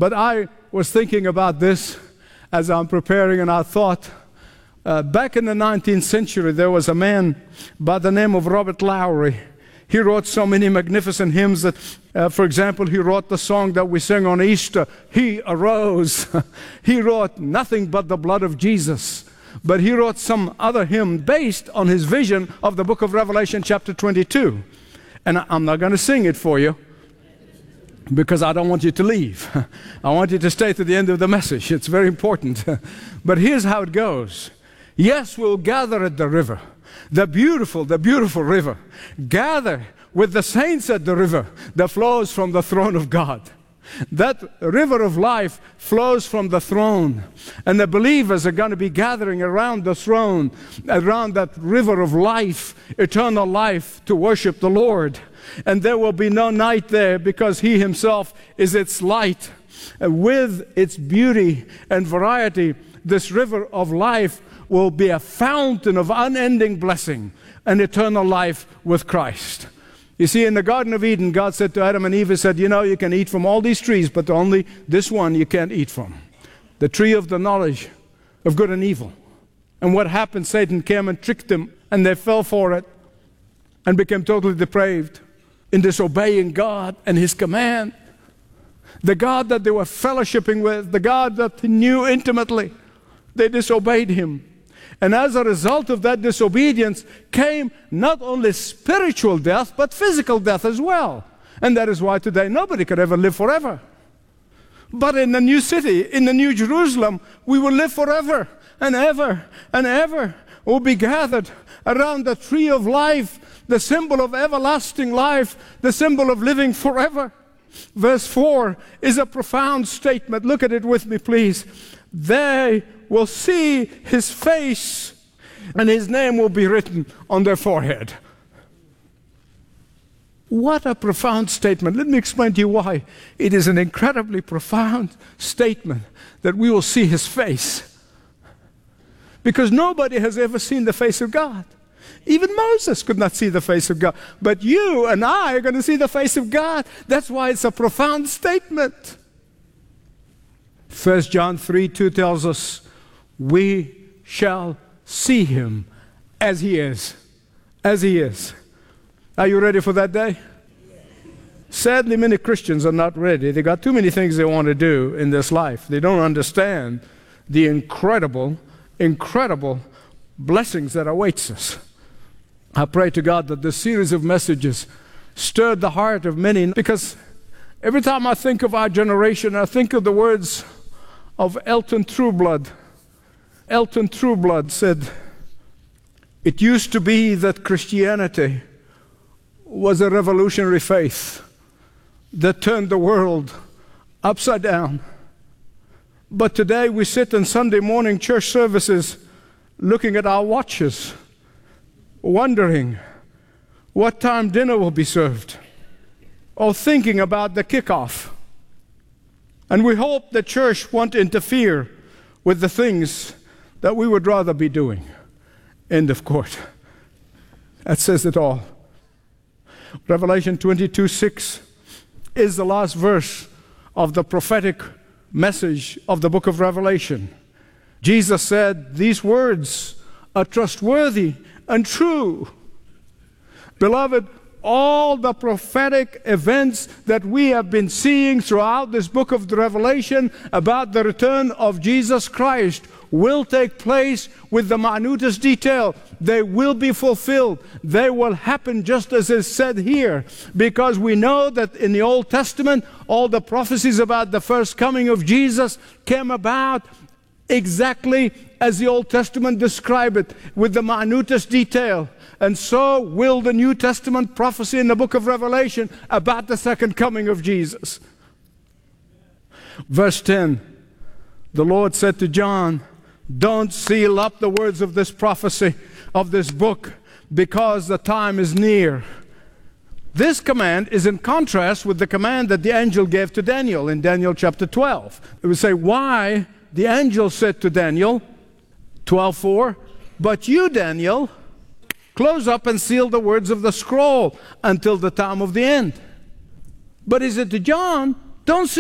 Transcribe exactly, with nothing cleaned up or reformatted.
But I was thinking about this as I'm preparing, and I thought, uh, back in the nineteenth century, there was a man by the name of Robert Lowry. He wrote so many magnificent hymns that, uh, for example, he wrote the song that we sing on Easter, He Arose. He wrote Nothing But the Blood of Jesus. But he wrote some other hymn based on his vision of the book of Revelation chapter twenty-two. And I'm not going to sing it for you, because I don't want you to leave. I want you to stay to the end of the message. It's very important. But here's how it goes. Yes, we'll gather at the river, the beautiful, the beautiful river. Gather with the saints at the river that flows from the throne of God. That river of life flows from the throne. And the believers are going to be gathering around the throne, around that river of life, eternal life, to worship the Lord. And there will be no night there, because He Himself is its light. With its beauty and variety, this river of life will be a fountain of unending blessing and eternal life with Christ. You see, in the Garden of Eden, God said to Adam and Eve, He said, you know, you can eat from all these trees, but only this one you can't eat from. The tree of the knowledge of good and evil. And what happened? Satan came and tricked them, and they fell for it and became totally depraved in disobeying God and His command. The God that they were fellowshipping with, the God that they knew intimately, they disobeyed Him. And as a result of that disobedience came not only spiritual death, but physical death as well. And that is why today nobody could ever live forever. But in the new city, in the new Jerusalem, we will live forever and ever and ever. We'll be gathered around the tree of life, the symbol of everlasting life, the symbol of living forever. Verse four is a profound statement. Look at it with me, please. They will see His face, and His name will be written on their forehead. What a profound statement. Let me explain to you why. It is an incredibly profound statement that we will see His face. Because nobody has ever seen the face of God. Even Moses could not see the face of God. But you and I are going to see the face of God. That's why it's a profound statement. First John three two tells us, we shall see Him as He is. As He is. Are you ready for that day? Sadly, many Christians are not ready. They got too many things they want to do in this life. They don't understand the incredible, incredible blessings that awaits us. I pray to God that this series of messages stirred the heart of many, because every time I think of our generation, I think of the words of Elton Trueblood. Elton Trueblood said, it used to be that Christianity was a revolutionary faith that turned the world upside down. But today we sit in Sunday morning church services looking at our watches, wondering what time dinner will be served, or thinking about the kickoff. And we hope the church won't interfere with the things that we would rather be doing. End of quote. That says it all. Revelation twenty-two six is the last verse of the prophetic message of the book of Revelation. Jesus said, these words are trustworthy and true. Beloved, all the prophetic events that we have been seeing throughout this book of the Revelation about the return of Jesus Christ will take place with the minutest detail. They will be fulfilled. They will happen just as is said here, because we know that in the Old Testament, all the prophecies about the first coming of Jesus came about exactly as the Old Testament described it, with the minutest detail. And so will the New Testament prophecy in the book of Revelation about the second coming of Jesus. Verse ten, the Lord said to John, don't seal up the words of this prophecy, of this book, because the time is near. This command is in contrast with the command that the angel gave to Daniel in Daniel chapter twelve. It would say, why the angel said to Daniel, twelve four, but you, Daniel, close up and seal the words of the scroll until the time of the end. But he said to John, don't seal